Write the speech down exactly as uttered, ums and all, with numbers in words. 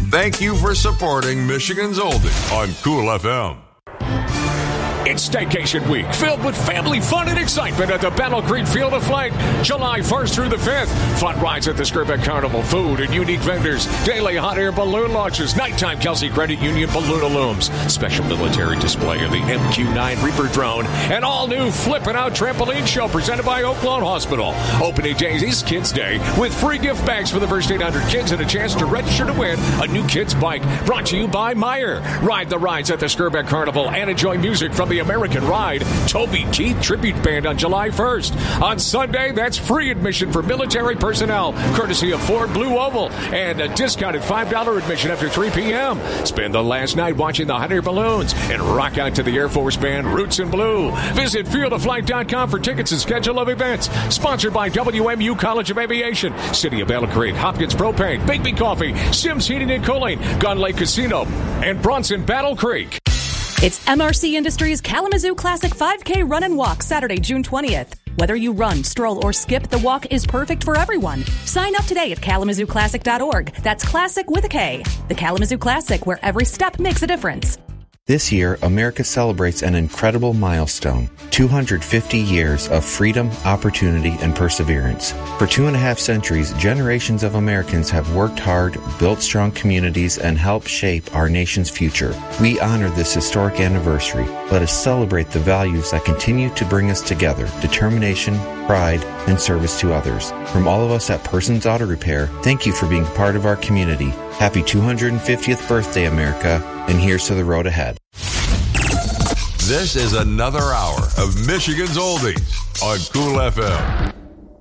Thank you for supporting Michigan's Oldie on Cool F M. It's Staycation Week, filled with family fun and excitement at the Battle Creek Field of Flight, July first through the fifth. Fun rides at the Skirbeck Carnival, food and unique vendors, daily hot air balloon launches, nighttime Kelsey Credit Union balloon looms, special military display of the M Q nine Reaper drone, and all-new Flippin' Out Trampoline Show presented by Oaklawn Hospital. Opening day is Kids Day with free gift bags for the first eight hundred kids and a chance to register to win a new kids bike. Brought to you by Meyer. Ride the rides at the Skirbeck Carnival and enjoy music from the American Ride Toby Keith Tribute Band on July first. On Sunday, that's free admission for military personnel, courtesy of Ford Blue Oval, and a discounted five dollars admission after three p.m. Spend the last night watching the hot air balloons and rock out to the Air Force Band Roots in Blue. Visit field of flight dot com for tickets and schedule of events. Sponsored by W M U College of Aviation, City of Battle Creek, Hopkins Propane, Bigby Coffee, Sims Heating and Cooling, Gun Lake Casino, and Bronson Battle Creek. It's M R C Industries Kalamazoo Classic five K Run and Walk Saturday, June twentieth. Whether you run, stroll, or skip, the walk is perfect for everyone. Sign up today at kalamazoo classic dot org. That's classic with a K. The Kalamazoo Classic, where every step makes a difference. This year, America celebrates an incredible milestone, two hundred fifty years of freedom, opportunity, and perseverance. For two and a half centuries, generations of Americans have worked hard, built strong communities, and helped shape our nation's future. We honor this historic anniversary. Let us celebrate the values that continue to bring us together: determination, pride, and service to others. From all of us at Persons Auto Repair, thank you for being part of our community. Happy two hundred fiftieth birthday, America, and here's to the road ahead. This is another hour of Michigan's Oldies on Cool F M.